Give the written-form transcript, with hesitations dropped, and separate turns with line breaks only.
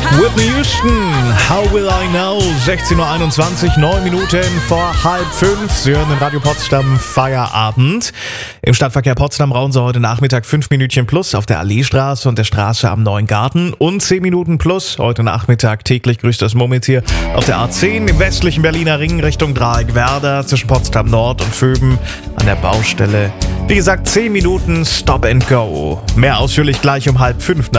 Whitney Houston, How Will I Know? 16.21 Uhr, 9 Minuten vor 4:30. Sie hören den Radio Potsdam Feierabend. Im Stadtverkehr Potsdam brauchen Sie heute Nachmittag 5 Minütchen plus auf der Alleestraße und der Straße am Neuen Garten und 10 Minuten plus heute Nachmittag täglich grüßt das Murmeltier auf der A10 im westlichen Berliner Ring Richtung Dreieck-Werder zwischen Potsdam Nord und Vöben an der Baustelle. Wie gesagt, 10 Minuten Stop and Go. Mehr ausführlich gleich um 4:30